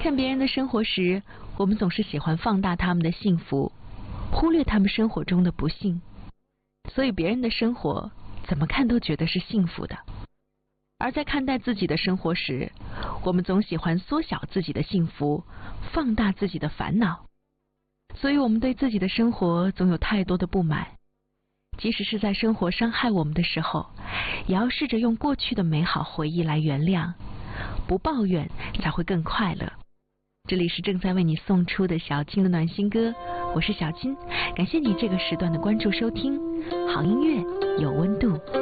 看别人的生活时，我们总是喜欢放大他们的幸福，忽略他们生活中的不幸，所以别人的生活怎么看都觉得是幸福的。而在看待自己的生活时，我们总喜欢缩小自己的幸福，放大自己的烦恼，所以我们对自己的生活总有太多的不满。即使是在生活伤害我们的时候，也要试着用过去的美好回忆来原谅，不抱怨才会更快乐。这里是正在为你送出的小青的暖心歌，我是小青，感谢你这个时段的关注收听，好音乐有温度。